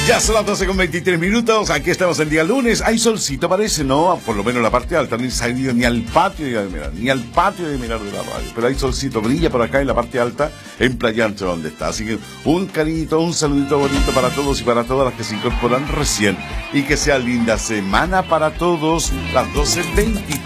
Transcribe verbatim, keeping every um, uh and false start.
Ya son las doce con veintitrés minutos, aquí estamos el día lunes, hay solcito parece, ¿no? Por lo menos la parte alta, no he salido ni al patio de mirar, ni al patio de mirar de la radio, pero hay solcito, brilla por acá en la parte alta, en Playa Ancha donde está, así que un cariñito, un saludito bonito para todos y para todas las que se incorporan recién, y que sea linda semana para todos, las doce veintitrés.